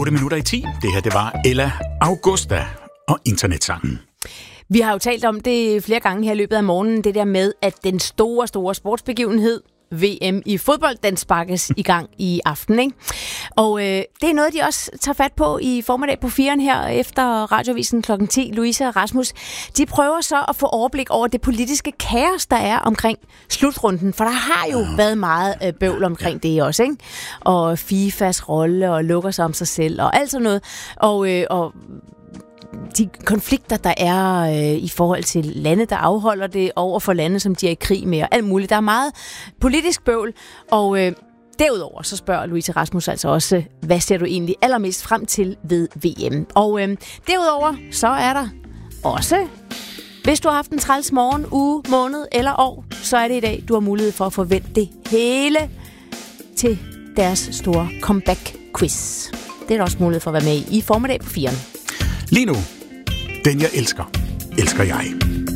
8 minutter i 10. Det her, det var Ella Augusta og internetsangen. Vi har jo talt om det flere gange her i løbet af morgenen, det der med, at den store sportsbegivenhed, VM i fodbold, den sparkes i gang i aften, ikke? Og det er noget, de også tager fat på i formiddag på 4'eren her efter Radioavisen kl. 10. Louise og Rasmus, de prøver så at få overblik over det politiske kaos, der er omkring slutrunden, for der har jo været meget bøvl omkring det også, ikke? Og FIFAs rolle og lukker sig om sig selv og alt sådan noget. Og de konflikter, der er i forhold til lande, der afholder det over for lande, som de er i krig med og alt muligt. Der er meget politisk bøvl, og derudover så spørger Louise Rasmus altså også, hvad ser du egentlig allermest frem til ved VM? Og derudover så er der også, hvis du har haft en træls morgen, uge, måned eller år, så er det i dag, du har mulighed for at forvente det hele til deres store comeback-quiz. Det er der også mulighed for at være med i formiddag på 4'eren. Lige nu, den jeg elsker jeg.